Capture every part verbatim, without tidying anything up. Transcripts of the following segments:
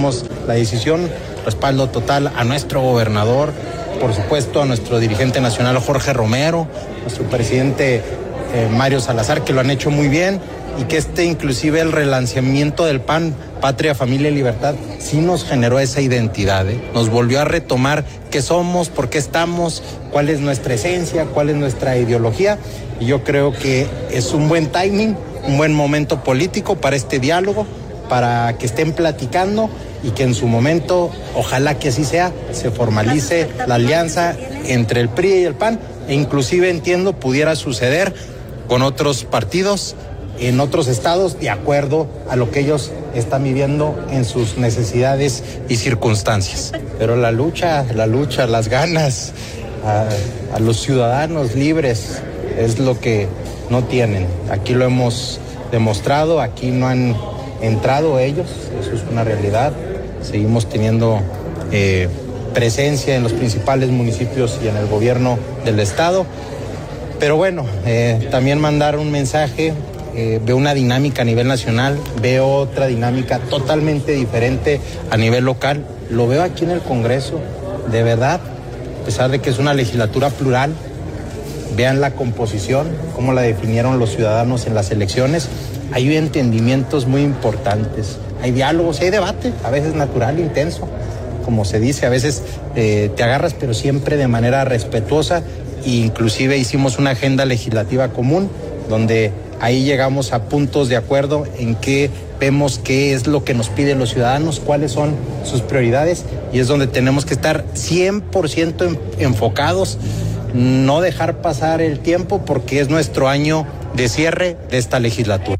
respaldamos la decisión, respaldo total a nuestro gobernador, por supuesto a nuestro dirigente nacional Jorge Romero, nuestro presidente eh, Mario Salazar, que lo han hecho muy bien, y que este inclusive el relanzamiento del P A N, Patria, Familia y Libertad, sí nos generó esa identidad, ¿eh? Nos volvió a retomar qué somos, por qué estamos, cuál es nuestra esencia, cuál es nuestra ideología, y yo creo que es un buen timing, un buen momento político para este diálogo, para que estén platicando y que en su momento, ojalá que así sea, se formalice la alianza entre el P R I y el P A N, e inclusive entiendo pudiera suceder con otros partidos en otros estados, de acuerdo a lo que ellos están viviendo en sus necesidades y circunstancias. Pero la lucha, la lucha, las ganas a, a los ciudadanos libres es lo que no tienen. Aquí lo hemos demostrado, aquí no han entrado ellos, eso es una realidad. Seguimos teniendo eh, presencia en los principales municipios y en el gobierno del estado. Pero bueno, eh, también mandar un mensaje. Eh, veo una dinámica a nivel nacional, veo otra dinámica totalmente diferente a nivel local. Lo veo aquí en el Congreso, de verdad, a pesar de que es una legislatura plural. Vean la composición, cómo la definieron los ciudadanos en las elecciones. Hay entendimientos muy importantes, hay diálogos, hay debate, a veces natural, intenso, como se dice, a veces eh, te agarras, pero siempre de manera respetuosa. E inclusive hicimos una agenda legislativa común, donde ahí llegamos a puntos de acuerdo en que vemos qué es lo que nos piden los ciudadanos, cuáles son sus prioridades, y es donde tenemos que estar cien por ciento enfocados, no dejar pasar el tiempo, porque es nuestro año de cierre de esta legislatura.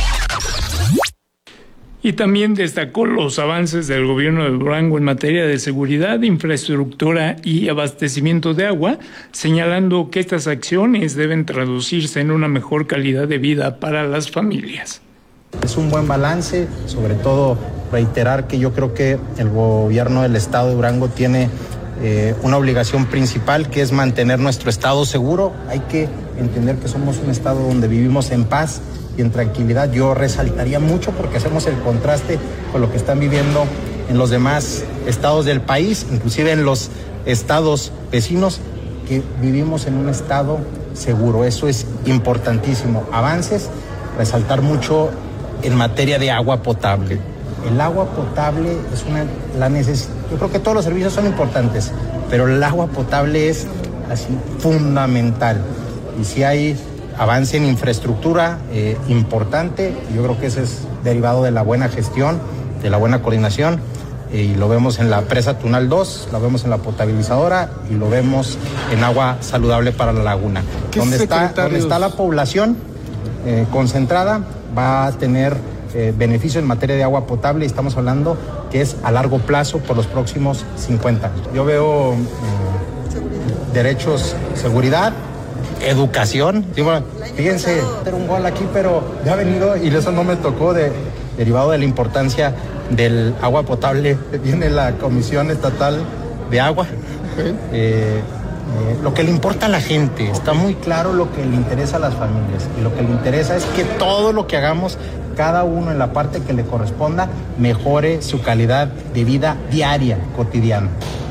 Y también destacó los avances del gobierno de Durango en materia de seguridad, infraestructura y abastecimiento de agua, señalando que estas acciones deben traducirse en una mejor calidad de vida para las familias. Es un buen balance, sobre todo reiterar que yo creo que el gobierno del estado de Durango tiene eh, una obligación principal, que es mantener nuestro estado seguro. Hay que entender que somos un estado donde vivimos en paz y en tranquilidad. Yo resaltaría mucho, porque hacemos el contraste con lo que están viviendo en los demás estados del país, inclusive en los estados vecinos, que vivimos en un estado seguro. Eso es importantísimo. Avances, resaltar mucho en materia de agua potable. El agua potable es una la necesidad. Yo creo que todos los servicios son importantes, pero el agua potable es así fundamental. Y si hay avance en infraestructura eh, importante, yo creo que ese es derivado de la buena gestión, de la buena coordinación, eh, y lo vemos en la presa Tunal dos, lo vemos en la potabilizadora y lo vemos en agua saludable para la laguna. Donde está, donde está la población eh, concentrada, va a tener eh, beneficio en materia de agua potable, y estamos hablando que es a largo plazo por los próximos cincuenta años. Yo veo eh, derechos, seguridad, educación. Sí, bueno, fíjense, hacer un gol aquí, pero ya ha venido, y eso no me tocó, de, derivado de la importancia del agua potable. Viene la Comisión Estatal de Agua. Okay. Eh, eh, lo que le importa a la gente, está muy claro lo que le interesa a las familias, y lo que le interesa es que todo lo que hagamos, cada uno en la parte que le corresponda, mejore su calidad de vida diaria, cotidiana.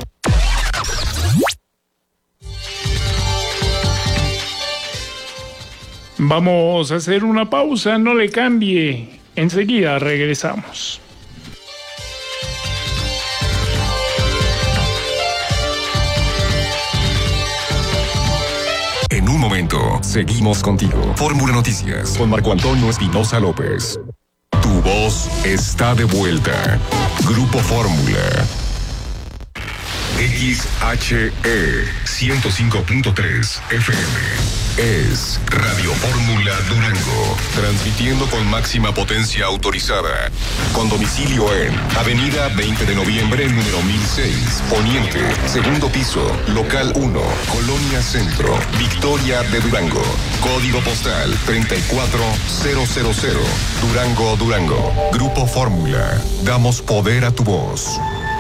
Vamos a hacer una pausa, no le cambie. Enseguida regresamos. En un momento, seguimos contigo. Fórmula Noticias con Marco Antonio Espinosa López. Tu voz está de vuelta. Grupo Fórmula. X H E ciento cinco punto tres F M es Radio Fórmula Durango, transmitiendo con máxima potencia autorizada, con domicilio en Avenida veinte de noviembre, número mil seis, Poniente, segundo piso, local uno, Colonia Centro, Victoria de Durango, código postal treinta y cuatro mil, Durango, Durango. Grupo Fórmula, damos poder a tu voz.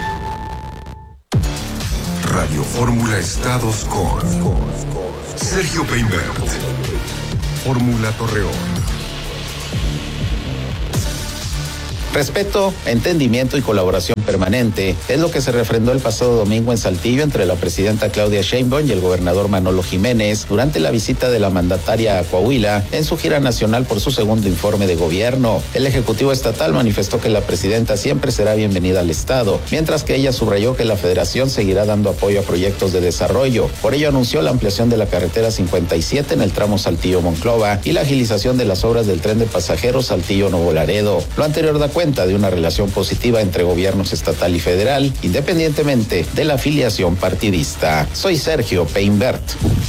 Radio Fórmula Estados con Sergio Peinbert, Fórmula Torreón, Respeto, entendimiento y colaboración permanente es lo que se refrendó el pasado domingo en Saltillo entre la presidenta Claudia Sheinbaum y el gobernador Manolo Jiménez durante la visita de la mandataria a Coahuila en su gira nacional por su segundo informe de gobierno. El Ejecutivo Estatal manifestó que la presidenta siempre será bienvenida al Estado, mientras que ella subrayó que la Federación seguirá dando apoyo a proyectos de desarrollo. Por ello anunció la ampliación de la carretera cincuenta y siete en el tramo Saltillo-Monclova y la agilización de las obras del tren de pasajeros Saltillo-Nuevo Laredo. Lo anterior da cuenta de una relación positiva entre gobiernos estatal y federal, independientemente de la afiliación partidista. Soy Sergio Peinbert.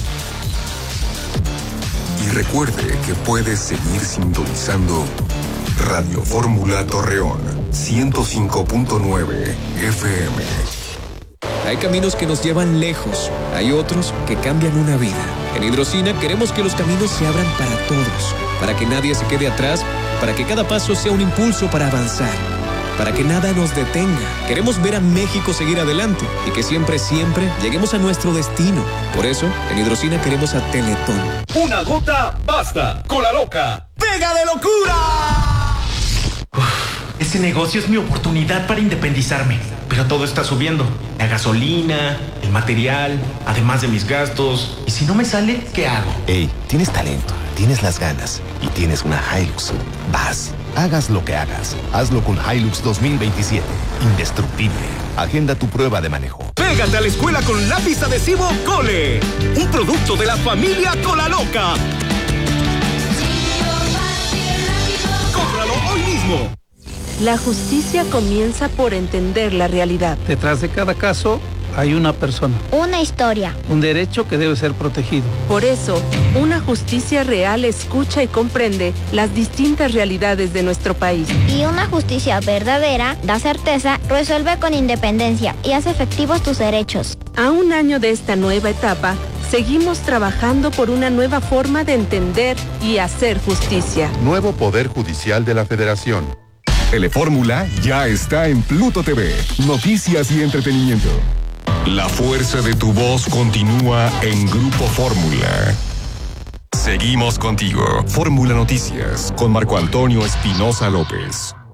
Y recuerde que puedes seguir sintonizando Radio Fórmula Torreón, ciento cinco punto nueve F M. Hay caminos que nos llevan lejos, hay otros que cambian una vida. En Hidrocina queremos que los caminos se abran para todos, para que nadie se quede atrás, para que cada paso sea un impulso para avanzar, para que nada nos detenga. Queremos ver a México seguir adelante y que siempre, siempre lleguemos a nuestro destino. Por eso, en Hidrocina queremos a Teletón. Una gota basta. Cola loca. ¡Pega de locura! Uf, ese negocio es mi oportunidad para independizarme. Pero todo está subiendo. La gasolina, el material, además de mis gastos. ¿Y si no me sale, qué hago? Ey, tienes talento, tienes las ganas y tienes una Hilux. Vas. Hagas lo que hagas, hazlo con Hilux dos mil veintisiete. Indestructible. Agenda tu prueba de manejo. Pégate a la escuela con lápiz adhesivo Cole. Un producto de la familia Cola Loca. Cómpralo hoy mismo. La justicia comienza por entender la realidad. Detrás de cada caso hay una persona. Una historia. Un derecho que debe ser protegido. Por eso, una justicia real escucha y comprende las distintas realidades de nuestro país. Y una justicia verdadera da certeza, resuelve con independencia y hace efectivos tus derechos. A un año de esta nueva etapa, seguimos trabajando por una nueva forma de entender y hacer justicia. Nuevo Poder Judicial de la Federación. Telefórmula ya está en Pluto T V. Noticias y entretenimiento. La fuerza de tu voz continúa en Grupo Fórmula. Seguimos contigo. Fórmula Noticias con Marco Antonio Espinosa López.